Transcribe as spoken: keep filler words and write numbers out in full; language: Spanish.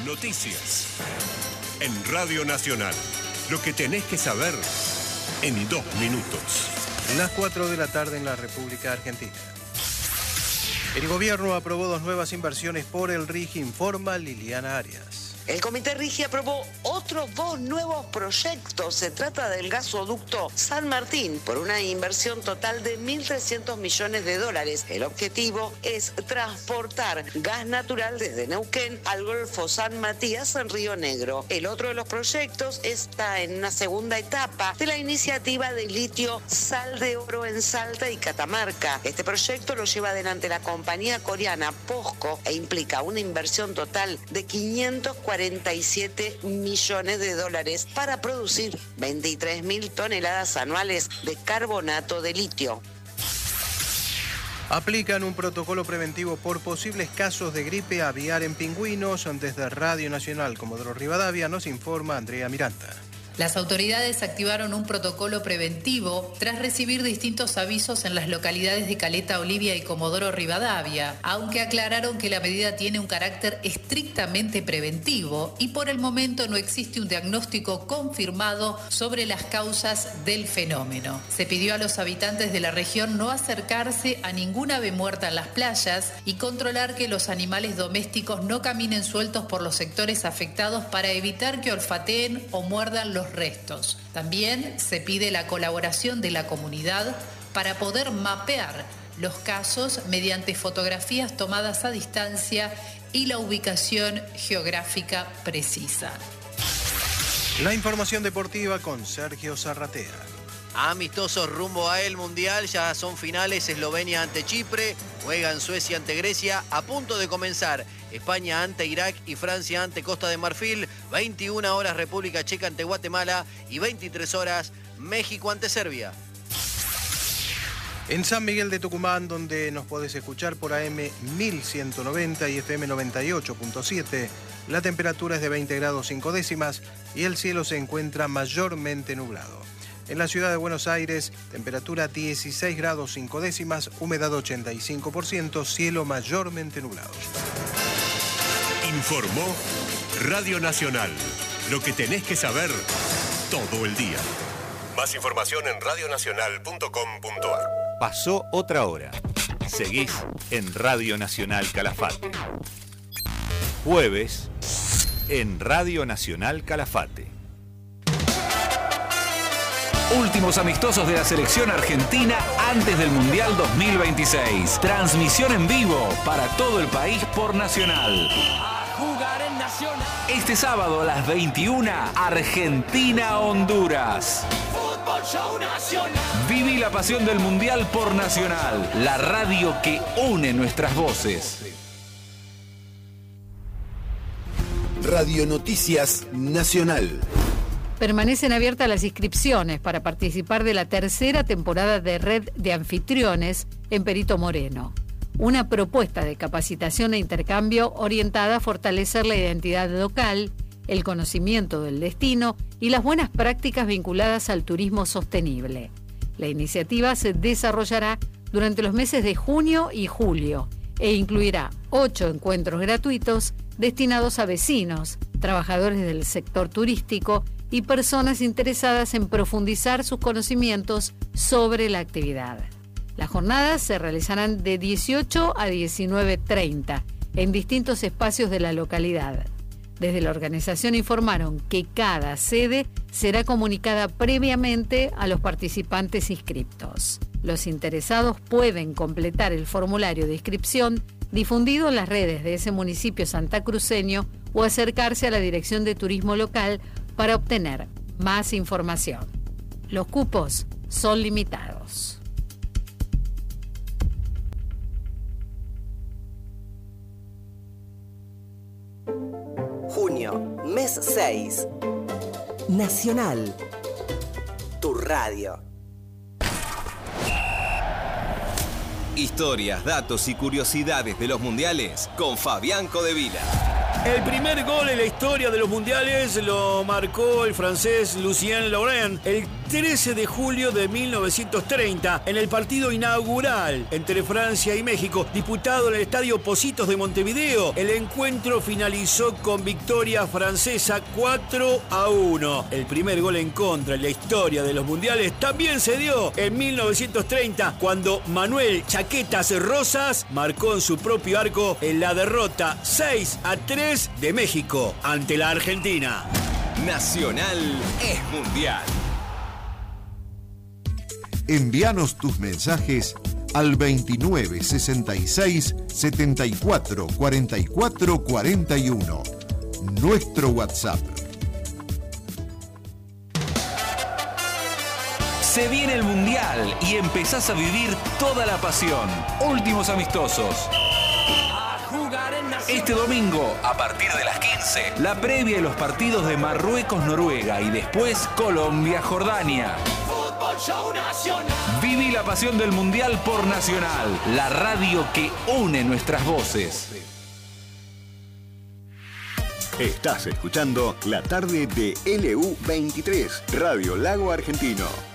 Noticias. En Radio Nacional. Lo que tenés que saber en dos minutos. Las cuatro de la tarde en la República Argentina. El gobierno aprobó dos nuevas inversiones por el RIGI, informa Liliana Arias. El Comité RIGI aprobó otros dos nuevos proyectos. Se trata del gasoducto San Martín por una inversión total de mil trescientos millones de dólares. El objetivo es transportar gas natural desde Neuquén al Golfo San Matías en Río Negro. El otro de los proyectos está en una segunda etapa de la iniciativa de litio Sal de Oro en Salta y Catamarca. Este proyecto lo lleva adelante la compañía coreana POSCO e implica una inversión total de quinientos cuarenta y siete millones de dólares para producir veintitrés mil toneladas anuales de carbonato de litio. Aplican un protocolo preventivo por posibles casos de gripe aviar en pingüinos. Desde Radio Nacional Comodoro Rivadavia nos informa Andrea Miranda. Las autoridades activaron un protocolo preventivo tras recibir distintos avisos en las localidades de Caleta Olivia y Comodoro Rivadavia, aunque aclararon que la medida tiene un carácter estrictamente preventivo y por el momento no existe un diagnóstico confirmado sobre las causas del fenómeno. Se pidió a los habitantes de la región no acercarse a ninguna ave muerta en las playas y controlar que los animales domésticos no caminen sueltos por los sectores afectados para evitar que olfateen o muerdan los restos. También se pide la colaboración de la comunidad para poder mapear los casos mediante fotografías tomadas a distancia y la ubicación geográfica precisa. La información deportiva con Sergio Zarratea. Amistosos rumbo a el Mundial, ya son finales. Eslovenia ante Chipre, juegan Suecia ante Grecia, a punto de comenzar España ante Irak y Francia ante Costa de Marfil, veintiuna horas República Checa ante Guatemala y veintitrés horas México ante Serbia. En San Miguel de Tucumán, donde nos podés escuchar por A M mil ciento noventa y F M noventa y ocho punto siete, la temperatura es de veinte grados cinco décimas y el cielo se encuentra mayormente nublado. En la ciudad de Buenos Aires, temperatura dieciséis grados cinco décimas, humedad ochenta y cinco por ciento, cielo mayormente nublado. Informó Radio Nacional. Lo que tenés que saber todo el día. Más información en radio nacional punto com punto a r. Pasó otra hora. Seguís en Radio Nacional Calafate. Jueves en Radio Nacional Calafate. Últimos amistosos de la selección argentina antes del Mundial dos mil veintiséis. Transmisión en vivo para todo el país por Nacional. A jugar en Nacional. Este sábado a las veintiuna, Argentina-Honduras. Fútbol Show Nacional. Viví la pasión del Mundial por Nacional, la radio que une nuestras voces. Radio Noticias Nacional. Permanecen abiertas las inscripciones para participar de la tercera temporada de Red de Anfitriones en Perito Moreno. Una propuesta de capacitación e intercambio orientada a fortalecer la identidad local, el conocimiento del destino y las buenas prácticas vinculadas al turismo sostenible. La iniciativa se desarrollará durante los meses de junio y julio e incluirá ocho encuentros gratuitos destinados a vecinos, trabajadores del sector turístico y personas interesadas en profundizar sus conocimientos sobre la actividad. Las jornadas se realizarán de dieciocho a diecinueve treinta en distintos espacios de la localidad. Desde la organización informaron que cada sede será comunicada previamente a los participantes inscriptos. Los interesados pueden completar el formulario de inscripción difundido en las redes de ese municipio santacruceño o acercarse a la Dirección de Turismo Local para obtener más información. Los cupos son limitados. Junio, mes seis. Nacional. Tu radio. Historias, datos y curiosidades de los mundiales con Fabián Codevila. El primer gol en la historia de los mundiales lo marcó el francés Lucien Laurent. El trece de julio de mil novecientos treinta, en el partido inaugural entre Francia y México, disputado en el Estadio Pocitos de Montevideo. El encuentro finalizó con victoria francesa cuatro a uno. El primer gol en contra en la historia de los mundiales también se dio en mil novecientos treinta, cuando Manuel Chaquetas Rosas marcó en su propio arco en la derrota seis a tres de México ante la Argentina. Nacional es mundial. Envíanos tus mensajes al veintinueve sesenta y seis setenta y cuatro cuarenta y cuatro cuarenta y uno. Nuestro WhatsApp. Se viene el Mundial y empezás a vivir toda la pasión. Últimos amistosos. Este domingo, a partir de las quince, la previa de los partidos de Marruecos-Noruega y después Colombia-Jordania. Viví la pasión del Mundial por Nacional, la radio que une nuestras voces. Estás escuchando la tarde de L U veintitrés, Radio Lago Argentino.